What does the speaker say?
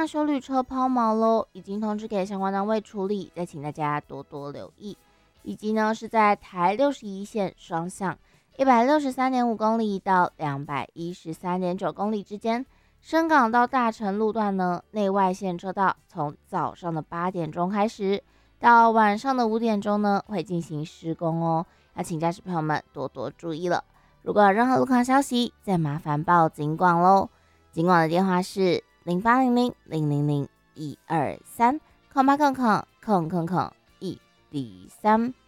休旅车抛锚喽，已经通知给相关单位处理，再请大家多多留意。以及呢是在台61线双向163.5公里到213.9公里之间，深港到大城路段呢，内外线车道从早上的8点钟开始，到晚上的5点钟呢会进行施工哦，要请驾驶朋友们多多注意了。如果有任何路况消息，再麻烦报警广喽。警广的电话是0800-000-123，空8空1D3。